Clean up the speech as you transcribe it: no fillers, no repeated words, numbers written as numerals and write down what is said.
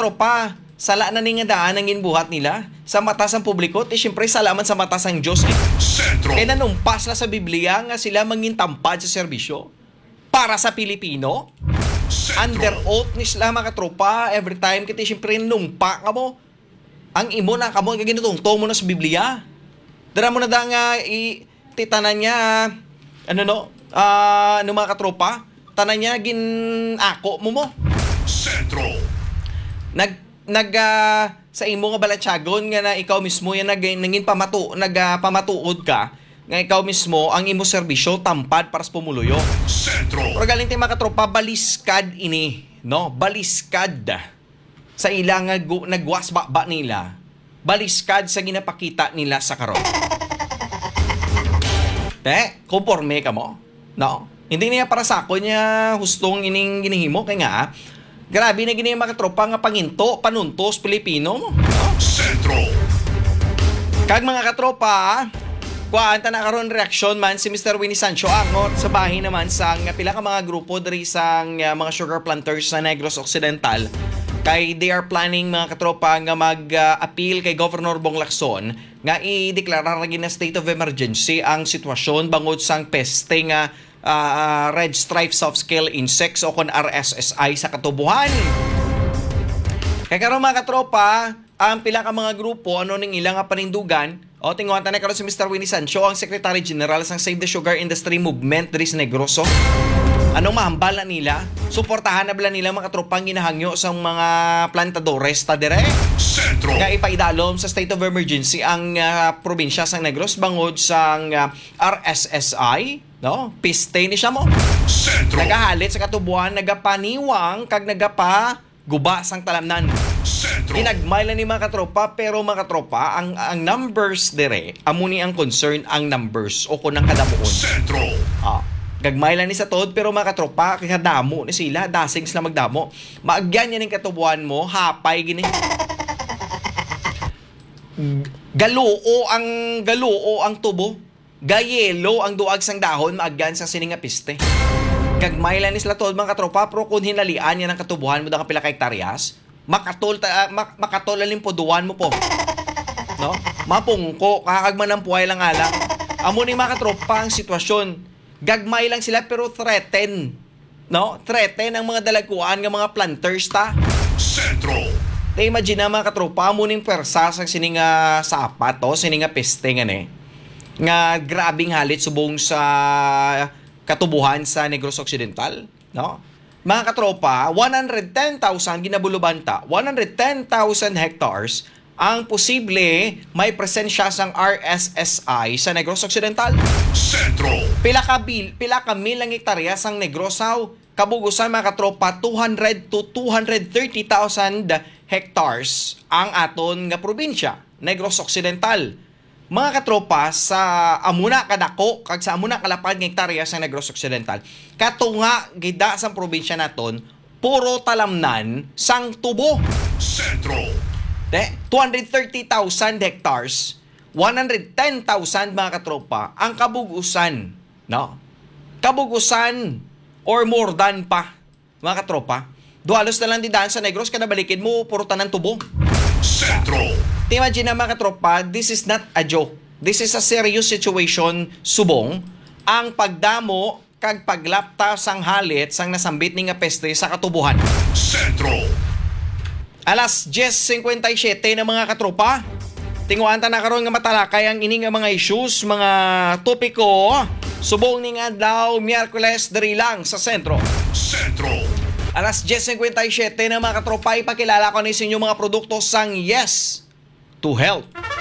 katropa, sala na nga daan ang ginbuhat nila sa mata sang publiko, ti syempre salaman sa mata sang Diyos. Sentro. Kaya nanumpas na sa Biblia nga sila mangintampad sa serbisyo para sa Pilipino. Under oath ni sila mga katropa, every time kita syempre numpa ka mo. Ang imo na kamo ginutungtong mo na sa Biblia. Dara mo na da nga titanan niya mga katropa, tanan niya ako mo. Sentro. Sa imo nga balatsagon nga na ikaw mismo yan pamatuod ka nga ikaw mismo ang imo serbisyo tampad para sa pumuluyo. Sentro. Pero galing tayo mga katropa, baliskad ini, no? Baliskad sa ilang nagwasbaba nila. Baliskad sa ginapakita nila sa karon. Konforme ka mo? No? Hindi niya para sa ako niya hustong ining ginihimo kay nga grabe na gini mga katropa nga panginto, panuntos Pilipino mo. No? Sentro. Kag mga katropa, kuhaan ta na karon reaksyon man si Mr. Winnie Sancho Angot sa bahin naman sang pila ka mga grupo diri sang mga sugar planters sa Negros Occidental. Kay they are planning mga katropa nga mag-appeal kay Governor Bong Lacson nga i-deklara ra na state of emergency ang sitwasyon bangod sang peste nga red stripe soft-scale insects o kon RSSI sa katubuhan. Kaya karon mga katropa, ang pila ka mga grupo ning ilang panindugan o tinguhan na karon si Mr. Winnie Sancho, ang Secretary General sang Save the Sugar Industry Movement diri sa Negros. Anong mahambal na nila? Suportahan na bala nila mga katropang ginahangyo sa mga plantadores ta dire? Sentro. Kaya ipaidalom sa state of emergency ang probinsya sang Negros bangod sang RSSI, no? Piste ni siya mo. Sentro. Nagahalit sa katubuan, nagapaniwang kag nagapaguba sang talamnan. Sentro. Ginagmay lang ni mga katropa, pero mga katropa, ang numbers dire, amo ni ang concern ang numbers o kunang kadamuon. Sentro. Gagmay lang ni sa tod, pero mga katropa, kaya damo ni sila, dasing sila magdamo. Maagyan yan yung katubuan mo, hapay gini. Galuo ang tubo. Gayelo ang duag sang dahon, maagyan sa sininga piste. Gagmay lang ni sila tod mga katropa, pero kung hinalian yan ang katubuhan mo da pila ka hektaryas, makatol alin po duwan mo po. No? Mapungko, kakagman ng puway lang ala. Amo ni mga katropa ang sitwasyon. Gagmay lang sila pero threaten. No? Threaten ang mga dalaguan ng mga planters ta. Sentro. Imagine na mga katropa, muning persa sa sininga sapat o sininga peste nga ne. Nga grabing halit subong sa katubuhan sa Negros Occidental. No? Mga katropa, 110,000 ginabulubanta, 110,000 hectares ang posible may presensya sang RSSI sa Negros Occidental. Sentro. Pila ka mil ang hektarya sang Negrosaw, kabugusan mga katropa 200 to 230,000 hectares ang aton nga probinsya, Negros Occidental. Mga katropa, sa amuna kadako kag sa amuna kalapad nga hektarya sa Negros Occidental, katunga gida sang probinsya naton puro talamnan sang tubo. Sentro. 230,000 hectares, 110,000 mga katropa ang kabugusan, no? Kabugusan or more than pa, mga katropa. Dualos na lang di daan sa Negros kada balikin mo puro tanan tubo. Sentro. Imagine na mga katropa, this is not a joke. This is a serious situation subong ang pagdamo kag paglapta sang halit sang nasambit ni nga peste sa katubuhan. Sentro. Alas 10:57 na mga katropa. Tinguan ta na karon nga matalakay ang ini nga mga issues, mga topiko. Subong ni nga daw Miyerkules diri lang sa sentro. Sentro. Alas 10:57 na mga katropa, ipakilala ko ni sa inyo mga produkto sang Yes to Health.